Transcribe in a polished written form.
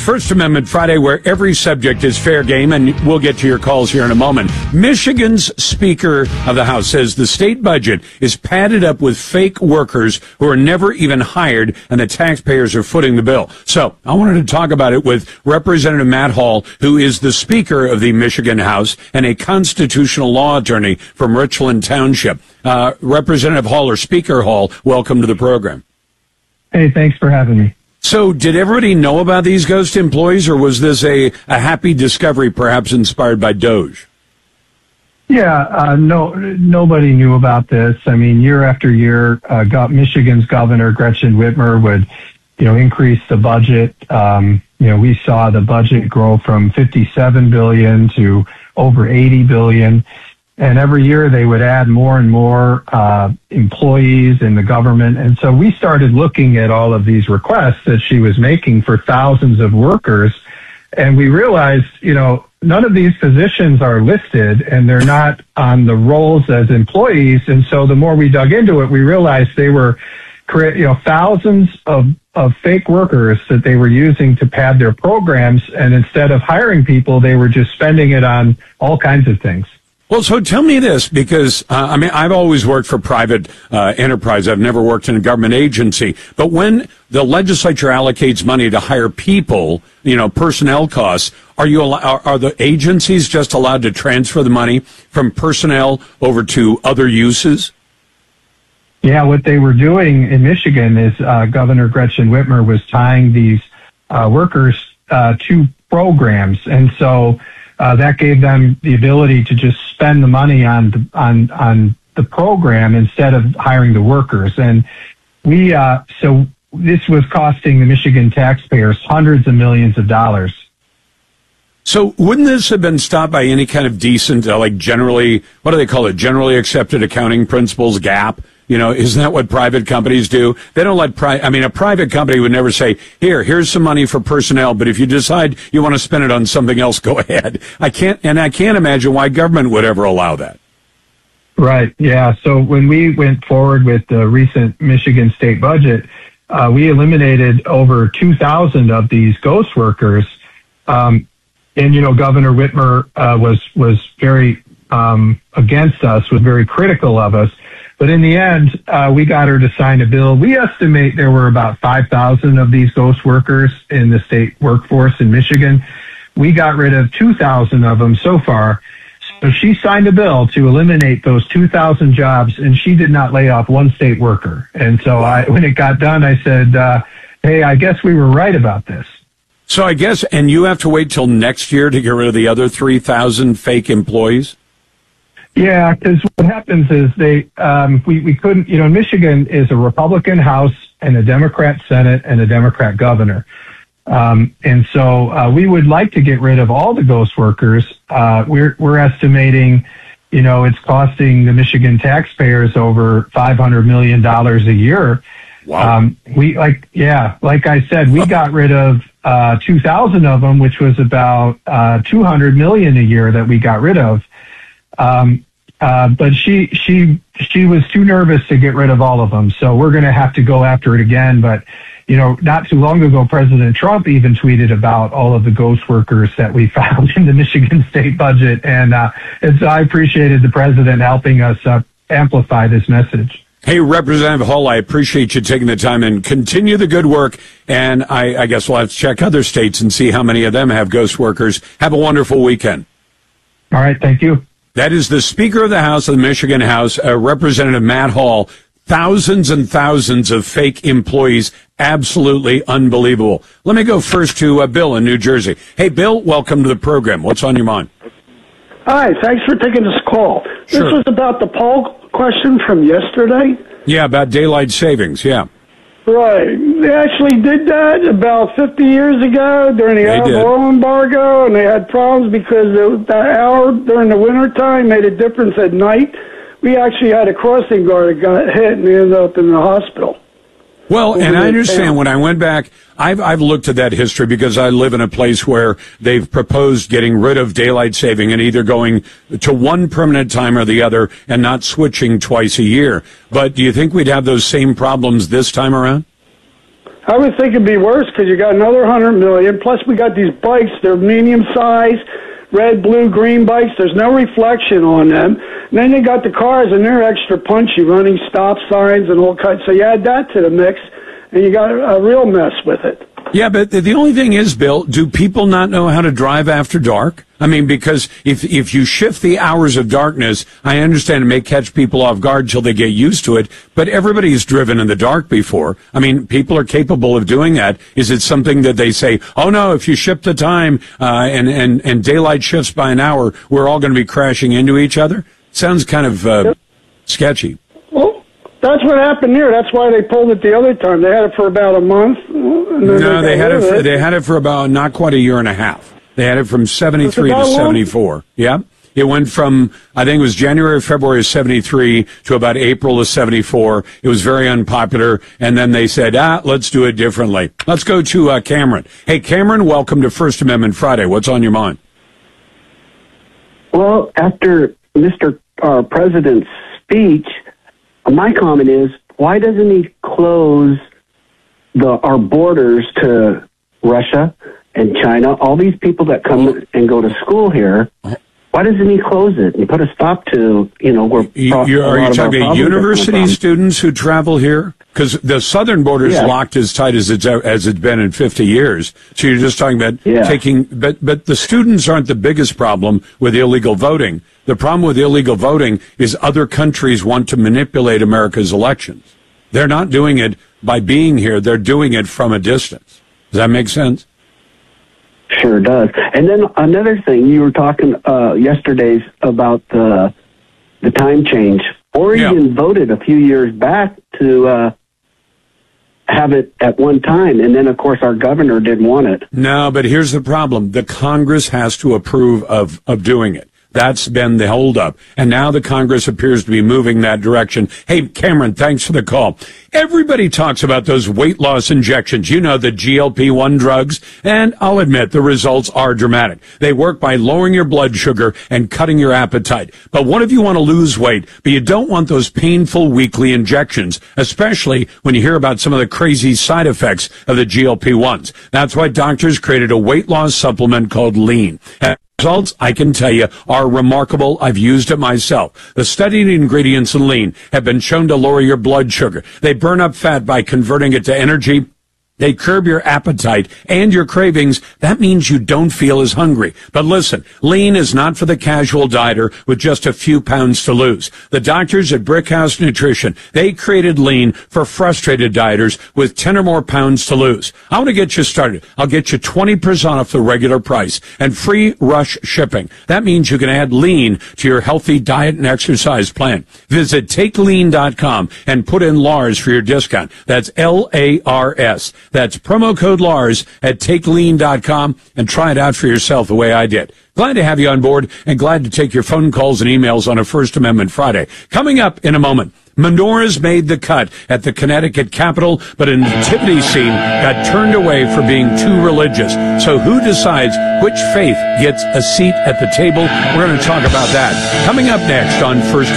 First Amendment Friday, where every subject is fair game, and we'll get to your calls here in a moment. Michigan's Speaker of the House says the state budget is padded up with fake workers who are never even hired, and the taxpayers are footing the bill. So I wanted to talk about it with Representative Matt Hall, who is the Speaker of the Michigan House and a constitutional law attorney from Richland Township. Representative Hall, or Speaker Hall, welcome to the program. Hey, thanks for having me. So did everybody know about these ghost employees, or was this a happy discovery, perhaps inspired by Doge? Yeah, nobody knew about this. I mean, year after year, Michigan's Governor Gretchen Whitmer would, increase the budget. We saw the budget grow from $57 billion to over $80 billion. And every year they would add more and more employees in the government. And so we started looking at all of these requests that she was making for thousands of workers. And we realized, none of these positions are listed and they're not on the rolls as employees. And so the more we dug into it, we realized they were thousands of fake workers that they were using to pad their programs. And instead of hiring people, they were just spending it on all kinds of things. Well, so tell me this, because, I've always worked for private enterprise. I've never worked in a government agency. But when the legislature allocates money to hire people, personnel costs, are the agencies just allowed to transfer the money from personnel over to other uses? Yeah, what they were doing in Michigan is Governor Gretchen Whitmer was tying these workers to programs. And so that gave them the ability to just spend the money on the program instead of hiring the workers. And so this was costing the Michigan taxpayers hundreds of millions of dollars. So wouldn't this have been stopped by any kind of decent, generally, what do they call it? Generally accepted accounting principles, GAAP? Isn't that what private companies do? They don't let a private company would never say, here's some money for personnel, but if you decide you want to spend it on something else, go ahead. I can't imagine why government would ever allow that. Right. Yeah. So when we went forward with the recent Michigan state budget, we eliminated over 2,000 of these ghost workers. And Governor Whitmer was very against us, was very critical of us. But in the end, we got her to sign a bill. We estimate there were about 5,000 of these ghost workers in the state workforce in Michigan. We got rid of 2,000 of them so far. So she signed a bill to eliminate those 2,000 jobs, and she did not lay off one state worker. And so when it got done, I said, hey, I guess we were right about this. So I guess, and you have to wait till next year to get rid of the other 3,000 fake employees? Yeah, because what happens is we couldn't, Michigan is a Republican House and a Democrat Senate and a Democrat governor. And so we would like to get rid of all the ghost workers. We're estimating, it's costing the Michigan taxpayers over $500 million a year. Wow. Like I said, we got rid of 2,000 of them, which was about $200 million a year that we got rid of. But she was too nervous to get rid of all of them. So we're going to have to go after it again. But, not too long ago, President Trump even tweeted about all of the ghost workers that we found in the Michigan state budget. And so I appreciated the president helping us amplify this message. Hey, Representative Hall, I appreciate you taking the time and continue the good work. And I guess we'll have to check other states and see how many of them have ghost workers. Have a wonderful weekend. All right. Thank you. That is the Speaker of the House of the Michigan House, Representative Matt Hall. Thousands and thousands of fake employees. Absolutely unbelievable. Let me go first to Bill in New Jersey. Hey, Bill, welcome to the program. What's on your mind? Hi, thanks for taking this call. Sure. This was about the poll question from yesterday. Yeah, about daylight savings, yeah. Right. They actually did that about 50 years ago during the Arab oil embargo, and they had problems because that hour during the wintertime made a difference at night. We actually had a crossing guard that got hit and ended up in the hospital. Well, and I understand when I went back, I've looked at that history because I live in a place where they've proposed getting rid of daylight saving and either going to one permanent time or the other and not switching twice a year. But do you think we'd have those same problems this time around? I would think it'd be worse because you got another 100 million. Plus, we got these bikes. They're medium size, red, blue, green bikes. There's no reflection on them. And then you got the cars, and they're extra punchy, running stop signs and all kinds. So you add that to the mix, and you got a real mess with it. Yeah, but the only thing is, Bill, do people not know how to drive after dark? I mean, because if you shift the hours of darkness, I understand it may catch people off guard till they get used to it, but everybody's driven in the dark before. I mean, people are capable of doing that. Is it something that they say, oh no, if you shift the time, and daylight shifts by an hour, we're all going to be crashing into each other? Sounds kind of, sketchy. Well, that's what happened here. That's why they pulled it the other time. They had it for about a month. No, they had it for about not quite a year and a half. They had it from 73 to 74. Yeah. It went from, I think it was January, February of 73 to about April of 74. It was very unpopular. And then they said, let's do it differently. Let's go to Cameron. Hey, Cameron, welcome to First Amendment Friday. What's on your mind? Well, after Mr. President's speech, my comment is, why doesn't he close our borders to Russia and China, all these people that come and go to school here? Why doesn't he close it and put a stop to, where... Are you talking about university students who travel here? Because the southern border is locked as tight as it's been in 50 years. So you're just talking about taking... But the students aren't the biggest problem with illegal voting. The problem with illegal voting is other countries want to manipulate America's elections. They're not doing it by being here. They're doing it from a distance. Does that make sense? Sure does. And then another thing, you were talking yesterday about the time change. Oregon voted a few years back to have it at one time, and then, of course, our governor didn't want it. No, but here's the problem. The Congress has to approve of doing it. That's been the holdup. And now the Congress appears to be moving that direction. Hey, Cameron, thanks for the call. Everybody talks about those weight loss injections, the GLP-1 drugs, and I'll admit the results are dramatic. They work by lowering your blood sugar and cutting your appetite. But what if you want to lose weight, but you don't want those painful weekly injections, especially when you hear about some of the crazy side effects of the GLP-1s? That's why doctors created a weight loss supplement called Lean. Results, I can tell you, are remarkable. I've used it myself. The studied ingredients in Lean have been shown to lower your blood sugar. They burn up fat by converting it to energy. They curb your appetite and your cravings. That means you don't feel as hungry. But listen, Lean is not for the casual dieter with just a few pounds to lose. The doctors at Brickhouse Nutrition, they created Lean for frustrated dieters with 10 or more pounds to lose. I want to get you started. I'll get you 20% off the regular price and free rush shipping. That means you can add Lean to your healthy diet and exercise plan. Visit TakeLean.com and put in Lars for your discount. That's Lars. That's promo code Lars at TakeLean.com and try it out for yourself the way I did. Glad to have you on board and glad to take your phone calls and emails on a First Amendment Friday. Coming up in a moment, menorahs made the cut at the Connecticut Capitol, but a nativity scene got turned away for being too religious. So who decides which faith gets a seat at the table? We're going to talk about that. Coming up next on First